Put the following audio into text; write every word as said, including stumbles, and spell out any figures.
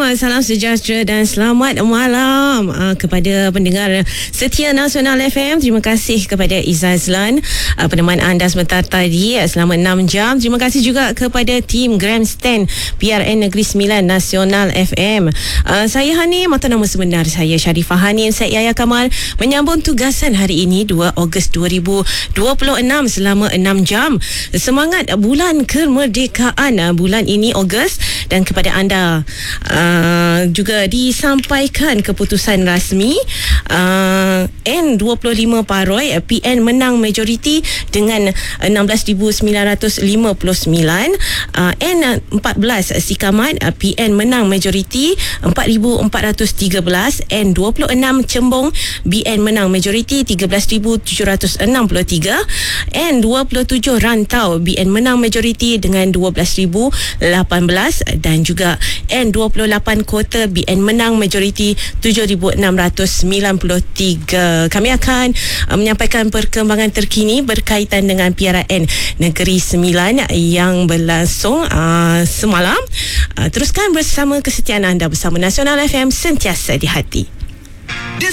salam sejahtera dan selamat malam uh, kepada pendengar setia Nasional F M. Terima kasih kepada Izazlan uh, peneman anda sebentar tadi uh, selama enam jam. Terima kasih juga kepada tim Grandstand P R N Negeri Sembilan Nasional F M. Uh, saya Hani, mata nama sebenar saya Sharifah Hani Syed Yahya Kamal, menyambung tugasan hari ini dua Ogos dua ribu dua puluh enam selama enam jam. Semangat bulan kemerdekaan uh, bulan ini Ogos, dan kepada anda uh, juga disampaikan keputusan rasmi uh, N dua puluh lima Paroi P N menang majoriti dengan enam belas ribu sembilan ratus lima puluh sembilan, uh, N empat belas Sikamat uh, P N menang majoriti empat ribu empat ratus tiga belas, N dua puluh enam Cembong B N menang majoriti tiga belas ribu tujuh ratus enam puluh tiga, N dua puluh tujuh Rantau B N menang majoriti dengan dua belas ribu lapan belas, dan juga N dua puluh lapan Kota B N menang majoriti tujuh ribu enam ratus sembilan puluh tiga. Kami akan uh, menyampaikan perkembangan terkini berkaitan dengan P R N Negeri Sembilan yang berlangsung uh, semalam. Uh, teruskan bersama kesetiaan anda bersama Nasional F M, sentiasa di hati.